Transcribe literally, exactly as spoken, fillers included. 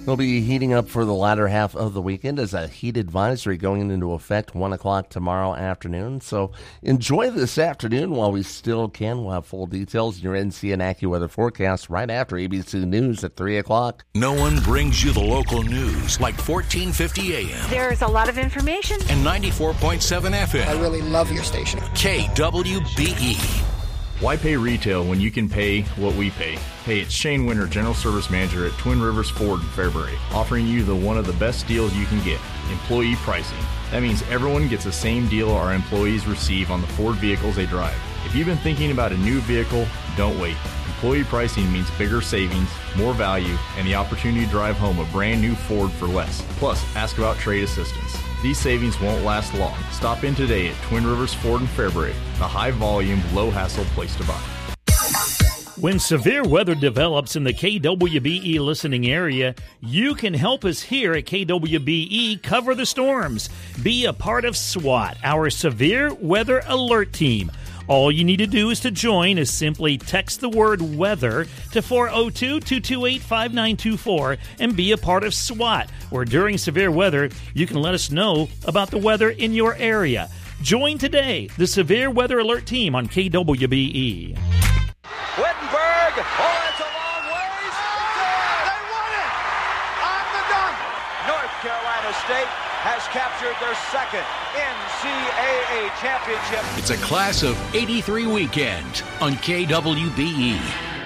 It'll be heating up for the latter half of the weekend as a heat advisory going into effect one o'clock tomorrow afternoon. So enjoy this afternoon while we still can. We'll have full details in your N C and AccuWeather forecast right after A B C News at three o'clock. No one brings you the local news like fourteen fifty A M. There's a lot of information. And ninety-four point seven F M. I really love your station. K W B E. Why pay retail when you can pay what we pay? Hey, it's Shane Winter, General Service Manager at Twin Rivers Ford in Fairbury, offering you the one of the best deals you can get, employee pricing. That means everyone gets the same deal our employees receive on the Ford vehicles they drive. If you've been thinking about a new vehicle, don't wait. Employee pricing means bigger savings, more value, and the opportunity to drive home a brand new Ford for less. Plus, ask about trade assistance. These savings won't last long. Stop in today at Twin Rivers Ford in Fairbury, the high-volume, low-hassle place to buy. When severe weather develops in the K W B E listening area, you can help us here at K W B E cover the storms. Be a part of SWAT, our Severe Weather Alert Team. All you need to do is to join is simply text the word weather to four oh two, two two eight, five nine two four and be a part of SWAT, where during severe weather, you can let us know about the weather in your area. Join today, the Severe Weather Alert Team on K W B E. Wittenberg, oh, it's a long ways. They won it on the dunk. North Carolina State has captured their second N C double A championship. It's a class of eighty-three weekend on K W B E.